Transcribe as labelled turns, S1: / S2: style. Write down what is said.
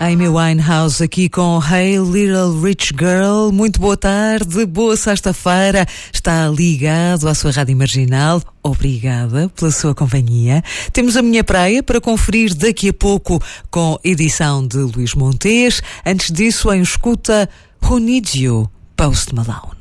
S1: Amy Winehouse aqui com Hey Little Rich Girl. Muito boa tarde, boa sexta-feira. Está ligado à sua rádio marginal. Obrigada pela sua companhia. Temos a Minha Praia para conferir daqui a pouco com edição de Luís Montes. Antes disso, em escuta Who Needs You, Post Malone.